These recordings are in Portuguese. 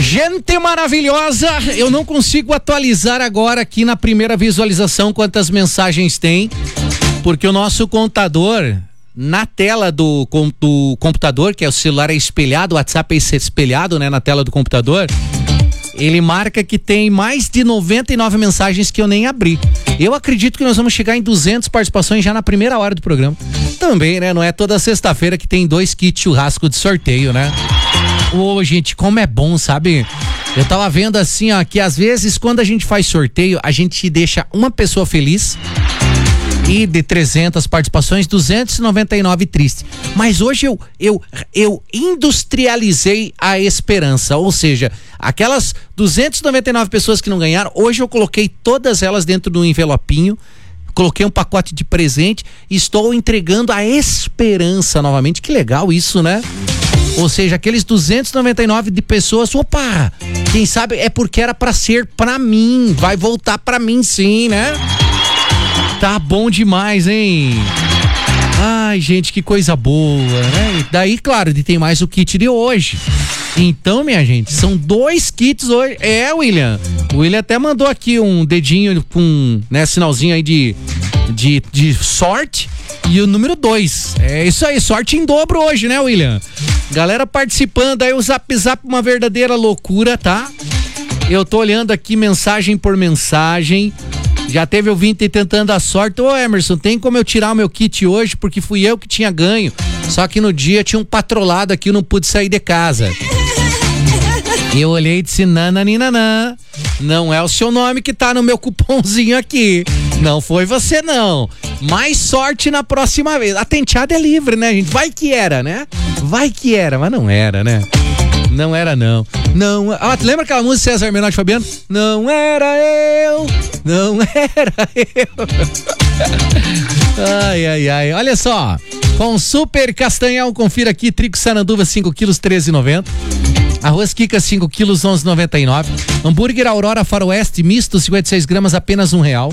Gente maravilhosa, eu não consigo atualizar agora aqui na primeira visualização quantas mensagens tem, porque o nosso contador, na tela do computador, que é o celular é espelhado, o WhatsApp é espelhado, né, na tela do computador, ele marca que tem mais de 99 mensagens que eu nem abri. Eu acredito que nós vamos chegar em 200 participações já na primeira hora do programa. Também, né, não é toda sexta-feira que tem 2 kits churrasco de sorteio, né? Ô, gente, como é bom, sabe? Eu tava vendo assim, ó, que às vezes quando a gente faz sorteio, a gente deixa uma pessoa feliz e de 300 participações, 299 tristes. Mas hoje eu industrializei a esperança, ou seja, aquelas 299 pessoas que não ganharam, hoje eu coloquei todas elas dentro do envelopinho, coloquei um pacote de presente e estou entregando a esperança novamente. Que legal isso, né? Ou seja, aqueles 299 de pessoas, opa, quem sabe é porque era pra ser pra mim, vai voltar pra mim sim, né? Tá bom demais, hein? Ai, gente, que coisa boa, né? E daí, claro, tem mais o kit de hoje. Então, minha gente, são 2 kits hoje. É, William. O William até mandou aqui um dedinho com, né, sinalzinho aí de sorte e o número 2. É isso aí, sorte em dobro hoje, né, William? Galera participando aí, o Zap Zap, uma verdadeira loucura, tá? Eu tô olhando aqui mensagem por mensagem. Já teve ouvinte tentando a sorte. Ô, Emerson, tem como eu tirar o meu kit hoje? Porque fui eu que tinha ganho. Só que no dia tinha um patrolado aqui, eu não pude sair de casa. E eu olhei e disse, nananina, não é o seu nome que tá no meu cupomzinho aqui. Não foi você, não. Mais sorte na próxima vez. A tenteada é livre, né, gente? Vai que era, né? Vai que era, mas não era, né? Não era, não. Não. Ah, lembra aquela música César Menotti e Fabiano? Não era eu. Não era eu. Ai, ai, ai. Olha só. Com Super Castanhal, confira aqui. Trigo Saranduva 5 quilos, R$13,90. Arroz Kika 5 quilos, R$11,99. Hambúrguer Aurora Faroeste misto 56 gramas, apenas R$1.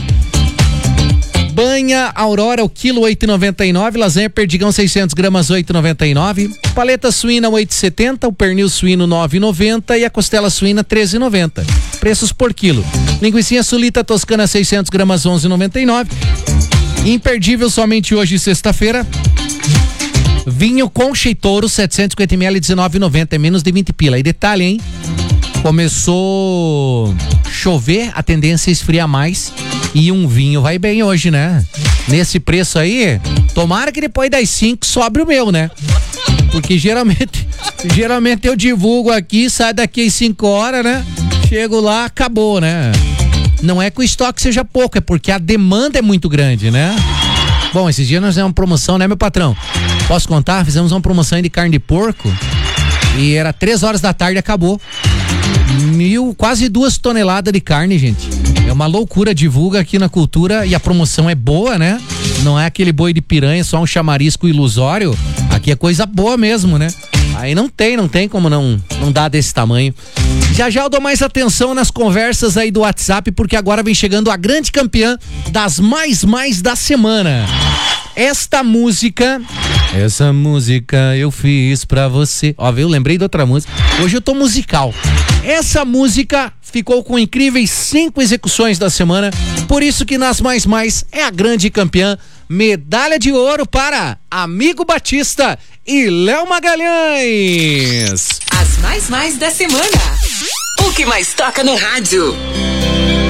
Banha Aurora, o quilo, R$8,99. Lasanha Perdigão 600 gramas, R$8,99. Paleta suína, R$8,70. O pernil suíno, R$9,90. E a costela suína, R$13,90. Preços por quilo. Linguicinha sulita toscana 600 gramas, R$11,99. Imperdível somente hoje, sexta-feira. Vinho Concheitouro 750 ml, R$19,90, é menos de 20 pila. E detalhe, hein? Começou chover, a tendência é esfriar mais e um vinho vai bem hoje, né? Nesse preço aí, tomara que depois das 5 sobre o meu, né? Porque geralmente eu divulgo aqui, sai daqui às 5 horas, né? Chego lá, acabou, né? Não é que o estoque seja pouco, é porque a demanda é muito grande, né? Bom, esses dias nós fizemos uma promoção, né, meu patrão? Posso contar? Fizemos uma promoção aí de carne de porco e era 3 horas da tarde e acabou. Quase 2 toneladas de carne, gente. É uma loucura, divulga aqui na Cultura e a promoção é boa, né? Não é aquele boi de piranha, só um chamarisco ilusório. Aqui é coisa boa mesmo, né? Aí não tem como não dar desse tamanho. Já eu dou mais atenção nas conversas aí do WhatsApp, porque agora vem chegando a grande campeã das mais da semana. Essa música eu fiz pra você. Ó, viu? Lembrei de outra música. Hoje eu tô musical. Essa música ficou com incríveis 5 execuções da semana. Por isso que nas mais é a grande campeã. Medalha de ouro para Amigo Batista e Léo Magalhães. As mais da semana. O que mais toca no rádio.